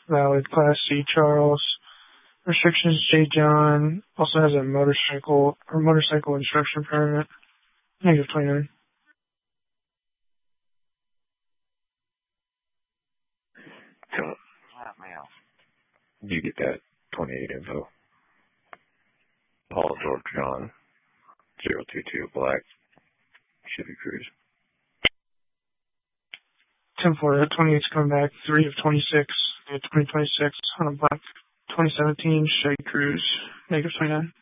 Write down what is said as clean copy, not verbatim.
valid. Class C, Charles. Restrictions, J. John. Also has a motorcycle instruction permit. Negative 29. You get that 28 info. Paul George John, 022 Black, Chevy Cruise. 10-4, 28's coming back. 3 of 26. 2026 on a black 2017 Chevy Cruise. Negative 29.